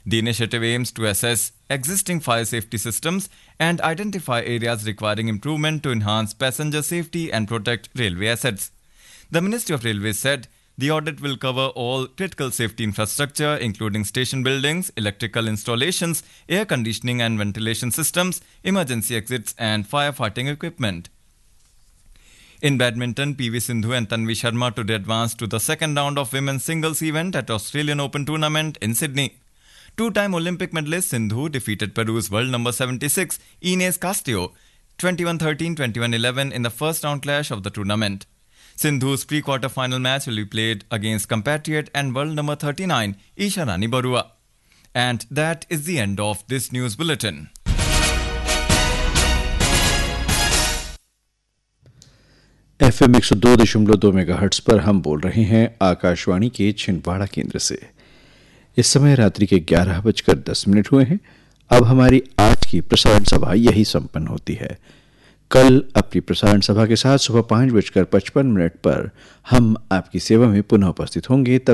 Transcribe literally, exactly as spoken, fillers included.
The initiative aims to assess existing fire safety systems and identify areas requiring improvement to enhance passenger safety and protect railway assets. The Ministry of Railways said the audit will cover all critical safety infrastructure, including station buildings, electrical installations, air conditioning and ventilation systems, emergency exits, and firefighting equipment. In badminton, P V Sindhu and Tanvi Sharma today advanced to the second round of women's singles event at Australian Open Tournament in Sydney. Two-time Olympic medalist Sindhu defeated Peru's world number seventy-six, Ines Castillo, twenty-one thirteen, twenty-one eleven in the first round clash of the tournament. Sindhu's pre-quarter final match will be played against compatriot and world number thirty-nine, Isha Rani Barua. And that is the end of this news bulletin. F M एक सौ दो दशमलव दो megahertz पर हम बोल रहे हैं आकाशवाणी के छिंदवाड़ा केंद्र से। इस समय रात्रि के ग्यारह बजकर दस मिनट हुए हैं। अब हमारी आज की प्रसारण सभा यही संपन्न होती है। कल अपनी प्रसारण सभा के साथ सुबह पाँच बजकर पचपन मिनट पर हम आपकी सेवा में पुनः उपस्थित होंगे। तब